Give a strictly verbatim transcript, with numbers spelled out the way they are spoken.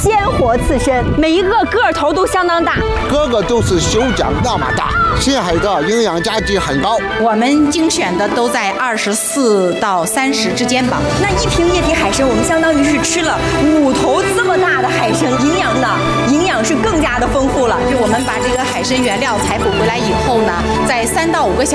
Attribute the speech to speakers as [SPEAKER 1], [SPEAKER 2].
[SPEAKER 1] 鲜活刺身，每一个个头都相当大，
[SPEAKER 2] 个个都是手掌那么大。深海的营养价值很高，
[SPEAKER 3] 我们精选的都在二十四到三十之间吧。
[SPEAKER 1] 那一瓶液体海参，我们相当于是吃了五头这么大的海参，营养呢，营养是更加的丰富了。
[SPEAKER 3] 就我们把这个海参原料采捕回来以后呢，在三到五个小时。